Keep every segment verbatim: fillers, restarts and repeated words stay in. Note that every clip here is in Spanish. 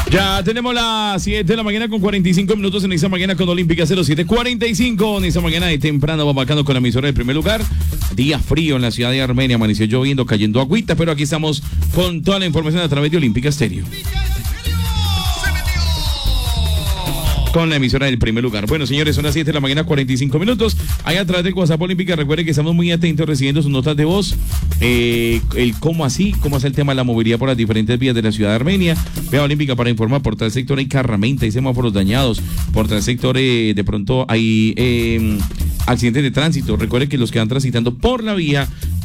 Ya tenemos las siete de la mañana con cuarenta y cinco minutos en esta mañana con Olímpica cero siete cuarenta y cinco. En esta mañana de temprano vamos bacano con la emisora del primer lugar. Día frío en la ciudad de Armenia, amaneció lloviendo, cayendo agüita, pero aquí estamos con toda la información a través de Olímpica Estéreo. Con la emisora del primer lugar. Bueno, señores, son las siete de la mañana, cuarenta y cinco minutos. Ahí a través del WhatsApp Olímpica, recuerden que estamos muy atentos recibiendo sus notas de voz. Eh, el cómo así, cómo es el tema de la movilidad por las diferentes vías de la ciudad de Armenia. Vea Olímpica para informar, por tal sector hay carramenta, hay semáforos dañados, por tal sector eh, de pronto hay eh, accidentes de tránsito. Recuerden que los que van transitando por la vía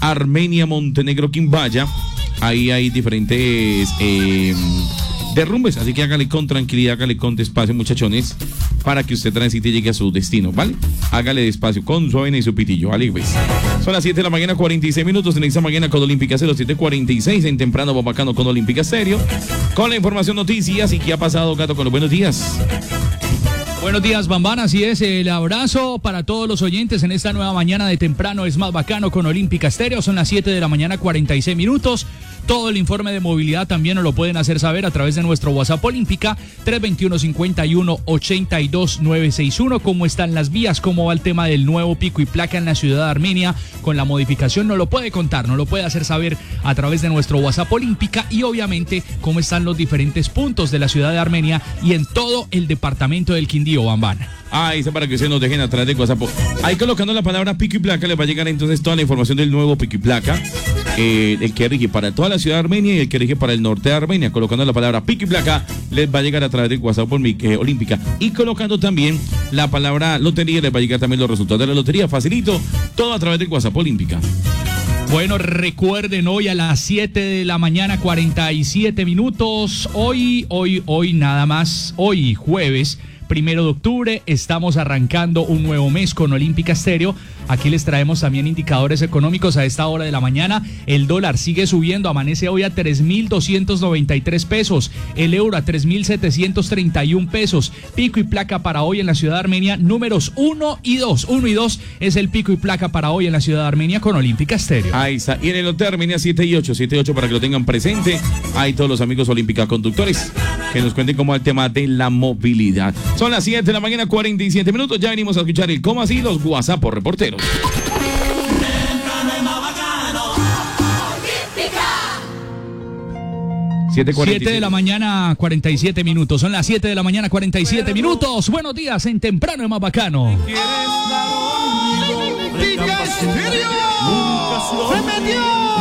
Armenia-Montenegro-Quimbaya, ahí hay diferentes... Eh, derrumbes, así que hágale con tranquilidad, hágale con despacio, muchachones, para que usted transite y llegue a su destino, ¿vale? Hágale despacio, con su avena y su pitillo, ¿vale? Pues. Son las siete de la mañana, cuarenta y seis minutos en esta mañana con Olímpica cero siete cuarenta y seis, en temprano bacano con Olímpica Estéreo, con la información, noticias y qué ha pasado, Gato, con los buenos días. Buenos días, Bambán, así es, el abrazo para todos los oyentes en esta nueva mañana de temprano es más bacano con Olímpica Estéreo, son las siete de la mañana, cuarenta y seis minutos. Todo el informe de movilidad también nos lo pueden hacer saber a través de nuestro WhatsApp Olímpica, tres dos uno, cinco uno, ocho dos nueve seis uno. ¿Cómo están las vías? ¿Cómo va el tema del nuevo pico y placa en la ciudad de Armenia? Con la modificación nos lo puede contar, nos lo puede hacer saber a través de nuestro WhatsApp Olímpica y obviamente cómo están los diferentes puntos de la ciudad de Armenia y en todo el departamento del Quindío, Bambana. Ah, dice para que ustedes nos dejen atrás de WhatsApp. Ahí colocando la palabra pico y placa les va a llegar entonces toda la información del nuevo pico y placa. Eh, el que rige para toda la ciudad de Armenia y el que rige para el norte de Armenia. Colocando la palabra pico y placa les va a llegar a través de WhatsApp eh, Olímpica. Y colocando también la palabra lotería les va a llegar también los resultados de la lotería. Facilito, todo a través de WhatsApp Olímpica. Bueno, recuerden, hoy a las siete de la mañana, cuarenta y siete minutos. Hoy, hoy, hoy nada más, hoy jueves primero de octubre, estamos arrancando un nuevo mes con Olímpica Estéreo. Aquí les traemos también indicadores económicos a esta hora de la mañana. El dólar sigue subiendo, amanece hoy a tres mil doscientos noventa y tres pesos. El euro a tres mil setecientos treinta y un pesos. Pico y placa para hoy en la ciudad de Armenia, números uno y dos. uno y dos es el pico y placa para hoy en la ciudad de Armenia con Olímpica Estéreo. Ahí está. Y en el norte de Armenia siete y ocho. siete y ocho para que lo tengan presente. Ahí todos los amigos Olímpica conductores que nos cuenten cómo es el tema de la movilidad. Son las siete de la mañana, cuarenta y siete minutos. Ya venimos a escuchar el cómo así los WhatsApp por reporteros. siete de la mañana, cuarenta y siete minutos. Son las siete de la mañana, cuarenta y siete minutos. Buenos días en temprano es más bacano. ¡Se metió!